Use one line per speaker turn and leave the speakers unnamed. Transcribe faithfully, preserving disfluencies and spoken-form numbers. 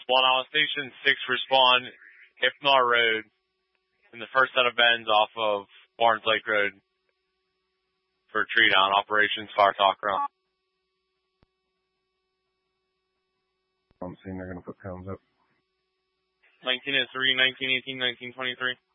One on Station six, respond Hipnar Road in the first set of bends off of Barnes Lake Road for tree down operations, fire talk run.
I'm seeing they're going to put cones up.
nineteen oh three, nineteen eighteen, nineteen twenty-three.